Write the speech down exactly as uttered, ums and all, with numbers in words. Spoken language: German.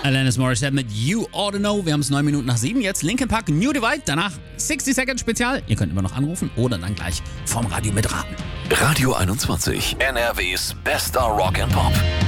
Alanis Morissette mit You Oughta Know. Wir haben es neun Minuten nach sieben. Jetzt Linkin Park, New Divide. Danach sechzig Second Spezial. Ihr könnt immer noch anrufen oder dann gleich vom Radio mitraten. Radio einundzwanzig, N R Ws bester Rock and Pop.